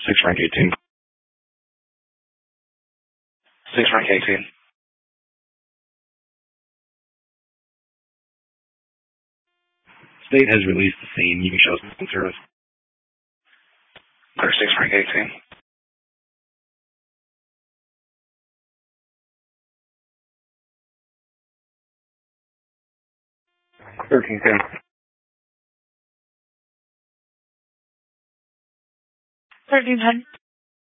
6 rank 18. 6 rank 18. State has released the scene. You can show some service. Clear 6 rank 18. 1310. 1310.